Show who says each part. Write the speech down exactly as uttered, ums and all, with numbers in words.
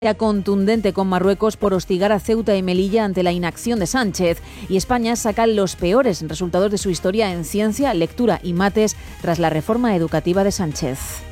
Speaker 1: contundente con Marruecos por hostigar a Ceuta y Melilla ante la inacción de Sánchez. Y España saca los peores resultados de su historia en ciencia, lectura y mates tras la reforma educativa de Sánchez.